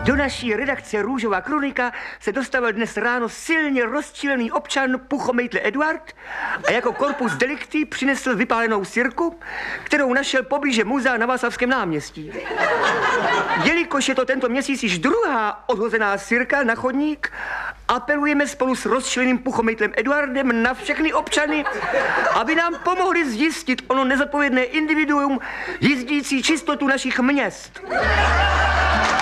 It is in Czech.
Do naší redakce Růžová kronika se dostavil dnes ráno silně rozčilený občan Puchomejtle Eduard a jako korpus delikty přinesl vypálenou sirku, kterou našel poblíže muzea na Václavském náměstí. Jelikož je to tento měsíc již druhá odhozená sirka na chodník, apelujeme spolu s rozčileným Puchomejtlem Eduardem na všechny občany, aby nám pomohli zjistit ono nezodpovědné individuum jízdící čistotu našich měst.